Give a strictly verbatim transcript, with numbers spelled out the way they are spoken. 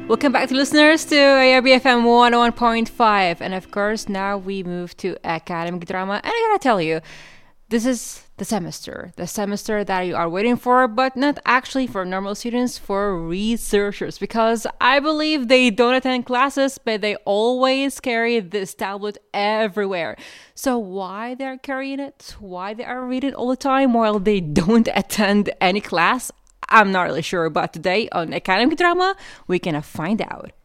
Welcome back to listeners to A R B F M one oh one point five. And of course, now we move to academic drama. And I gotta tell you, this is the semester. The semester that you are waiting for, but not actually for normal students, for researchers. Because I believe they don't attend classes, but they always carry this tablet everywhere. So why they're carrying it? Why they are reading all the time while they don't attend any class? I'm not really sure, but today on Academic Drama, we can find out.